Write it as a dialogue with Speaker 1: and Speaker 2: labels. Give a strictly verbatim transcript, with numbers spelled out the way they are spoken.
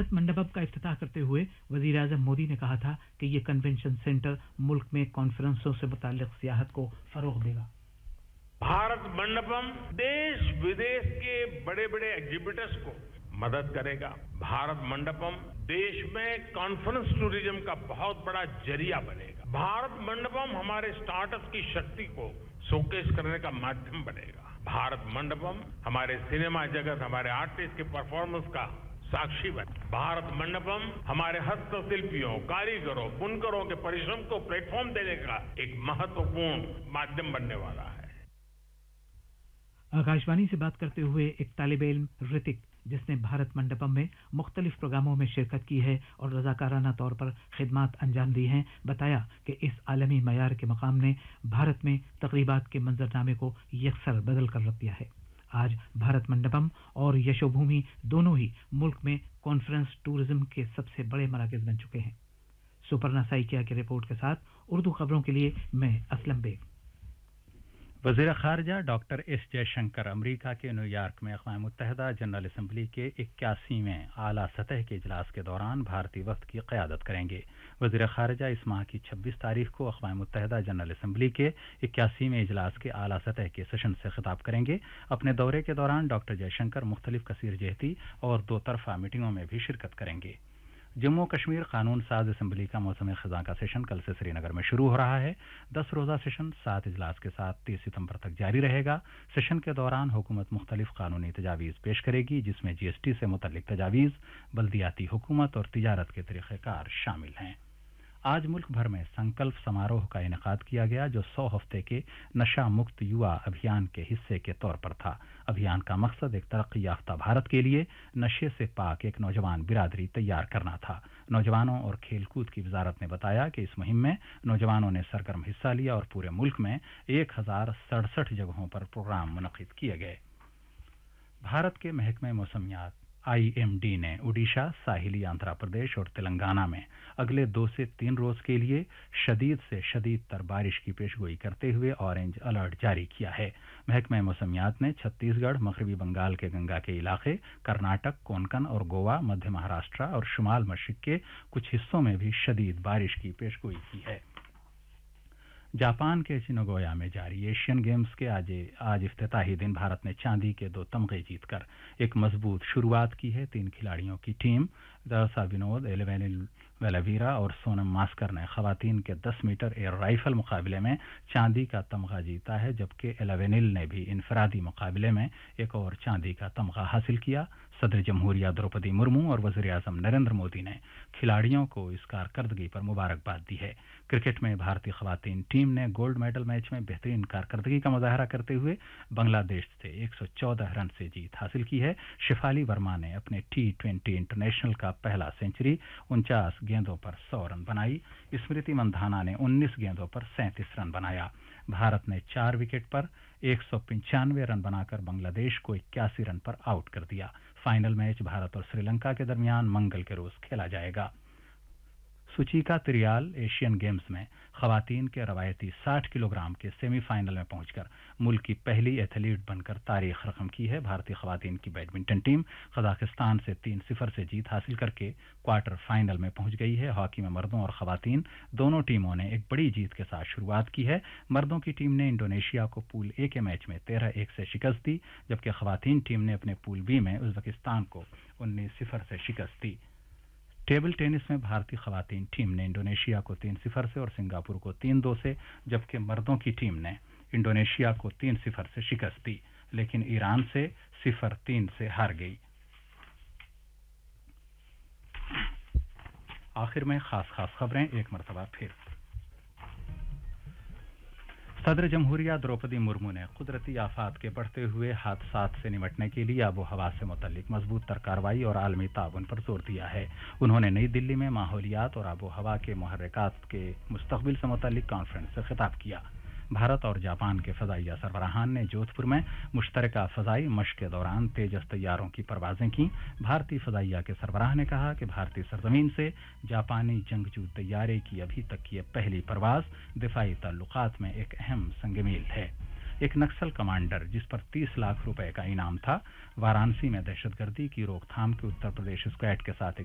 Speaker 1: भारत मंडपम का इफ्तिताह करते हुए वजीर आजम मोदी ने कहा था कि ये कन्वेंशन सेंटर मुल्क में कॉन्फ्रेंसों से मुताल्लिक सियाहत को फरोग देगा।
Speaker 2: भारत मंडपम देश विदेश के बड़े बड़े एग्जीबिटर्स को मदद करेगा। भारत मंडपम देश में कॉन्फ्रेंस टूरिज्म का बहुत बड़ा जरिया बनेगा। भारत मंडपम हमारे स्टार्टअप की शक्ति को शोकेस करने का माध्यम बनेगा। भारत मंडपम हमारे सिनेमा जगत, हमारे आर्टिस्ट के परफॉर्मेंस का साक्षी बने। भारत मंडपम हमारे हस्तशिल्पियों, कारीगरों, बुनकरों के परिश्रम को प्लेटफॉर्म देने का एक महत्वपूर्ण माध्यम बनने वाला है।
Speaker 1: आकाशवाणी से बात करते हुए एक तालिबे इल्म ऋतिक, जिसने भारत मंडपम में मुख्तलिफ प्रोग्रामों में शिरकत की है और रजाकाराना तौर पर खिदमात अंजाम दी हैं, बताया कि इस आलमी मयार के मकाम ने भारत में तकरीबात के मंजरनामे को यकसर बदल कर रख दिया है। आज भारत मंडपम और यशोभूमि दोनों ही मुल्क में कॉन्फ्रेंस टूरिज्म के सबसे बड़े मराकज बन चुके हैं। सुपर्णा साइकिया की रिपोर्ट के साथ उर्दू खबरों के लिए मैं असलम बेग।
Speaker 3: वज़ीर ख़ारजा डॉक्टर एस जयशंकर अमरीका के न्यूयॉर्क में अक़वाम मुत्तहिदा जनरल असम्बली के इक्यासीवें आला सतह के इजलास के दौरान भारतीय वफ़द की क़यादत करेंगे। वज़ीर ख़ारजा इस माह की छब्बीस तारीख को अक़वाम मुत्तहिदा जनरल असम्बली के इक्यासीवें इजलास के आला सतह के सेशन से खिताब करेंगे। अपने दौरे के दौरान डॉक्टर जयशंकर मुख्तलिफ कसीर जहती और दो तरफ़ा मीटिंगों में भी शिरकत करेंगे। जम्मू कश्मीर कानून साज असम्बली का मौसम ख़ज़ां का सेशन कल से श्रीनगर में शुरू हो रहा है। दस रोज़ा सेशन सात इजलास के साथ तीस सितंबर तक जारी रहेगा। सेशन के दौरान हुकूमत मुख्तलिफ कानूनी तजावीज़ पेश करेगी, जिसमें जी एस टी से मुतल्लिक तजावीज़, बल्दियाती हुकूमत और तिजारत के तरीक़ेकार शामिल हैं। आज मुल्क भर में संकल्प समारोह का इनेकाद किया गया, जो सौ हफ्ते के नशा मुक्त युवा अभियान के हिस्से के तौर पर था। अभियान का मकसद एक तरक्की याफ्ता भारत के लिए नशे से पाक एक नौजवान बिरादरी तैयार करना था। नौजवानों और खेलकूद की वजारत ने बताया कि इस मुहिम में नौजवानों ने सरगर्म हिस्सा लिया और पूरे मुल्क में एक हजार सड़सठ जगहों पर प्रोग्राम मुनक़िद किए गए। भारत के महकमे मौसमियात आई एम डी ने ओडिशा, साहिली आंध्र प्रदेश और तेलंगाना में अगले दो से तीन रोज के लिए शदीद से शदीद तर बारिश की पेशगोई करते हुए ऑरेंज अलर्ट जारी किया है। महकमा मौसमियात ने छत्तीसगढ़, मगरबी बंगाल के गंगा के इलाके, कर्नाटक, कोंकण और गोवा, मध्य महाराष्ट्र और शुमाल मशरिक के कुछ हिस्सों में भी शदीद बारिश की पेशगोई की है। जापान के शिनोगोया में जारी एशियन गेम्स के आज आज इफ्तिताही दिन भारत ने चांदी के दो तमगे जीतकर एक मजबूत शुरुआत की है। तीन खिलाड़ियों की टीम दरसा विनोद, एलेवेनिल वेलावीरा और सोनम मास्कर ने खवातीन के दस मीटर एयर राइफल मुकाबले में चांदी का तमगा जीता है, जबकि एलेवेनिल ने भी इनफरादी मुकाबले में एक और चांदी का तमगा हासिल किया। सदर जमहूरिया द्रौपदी मुर्मू और वज़ीर आज़म नरेंद्र मोदी ने खिलाड़ियों को इस कारकर्दगी पर मुबारकबाद दी है। क्रिकेट में भारतीय खवातीन टीम ने गोल्ड मेडल मैच में बेहतरीन कारकर्दगी का मुजाहरा करते हुए बांग्लादेश से एक सौ चौदह रन से जीत हासिल की है। शिफाली वर्मा ने अपने टी ट्वेंटी इंटरनेशनल का पहला सेंचुरी उनचास गेंदों पर सौ रन बनाई। स्मृति मंधाना ने उन्नीस गेंदों पर सैंतीस रन बनाया। भारत ने चार विकेट पर एक सौ पंचानवे रन बनाकर बांग्लादेश को इक्यासी रन पर आउट कर दिया। फाइनल मैच भारत और श्रीलंका के दरमियान मंगल के रोज खेला जाएगा। सुचिका त्रियाल एशियन गेम्स में खवातीन के रवायती साठ किलोग्राम के सेमीफाइनल में पहुंचकर मुल्क की पहली एथलीट बनकर तारीख रकम की है। भारतीय खवातीन की बैडमिंटन टीम कजाकिस्तान से तीन सिफर से जीत हासिल करके क्वार्टर फाइनल में पहुंच गई है। हॉकी में मर्दों और खवातीन दोनों टीमों ने एक बड़ी जीत के साथ शुरुआत की है। मर्दों की टीम ने इंडोनेशिया को पूल ए के मैच में तेरह एक से शिकस्त दी, जबकि खवातीन टीम ने अपने पूल बी में उज्बेकिस्तान को उन्नीस सिफर से शिकस्त दी। टेबल टेनिस में भारतीय खवातीन टीम ने इंडोनेशिया को तीन सिफर से और सिंगापुर को तीन दो से, जबकि मर्दों की टीम ने इंडोनेशिया को तीन सिफर से शिकस्त दी, लेकिन ईरान से सिफर तीन से हार गई। आखिर में खास खास खबरें एक मरतबा फिर। सदर जमहूरिया द्रौपदी मुर्मू ने कुदरती आफात के बढ़ते हुए हादसात से निपटने के लिए आबो हवा से मुतल्लिक मजबूत तर कार्रवाई और आलमी ताउन पर जोर दिया है। उन्होंने नई दिल्ली में माहौलियात और आबो हवा के मुहर्रिकात के मुस्तकबिल से मुतल्लिक कॉन्फ्रेंस से खिताब किया। भारत और जापान के फजाइया सरबराहान ने जोधपुर में मुश्तरका फजाई मश्क के दौरान तेजस तैयारों की परवाजें की। भारतीय फजाइया के सरबराह ने कहा कि भारतीय सरजमीन से जापानी जंगजू तैयारे की अभी तक की पहली परवाज दिफाई ताल्लुकात में एक अहम संगमील है। एक नक्सल कमांडर जिस पर तीस लाख रुपए का इनाम था, वाराणसी में दहशतगर्दी की रोकथाम के उत्तर प्रदेश स्क्वाड के साथ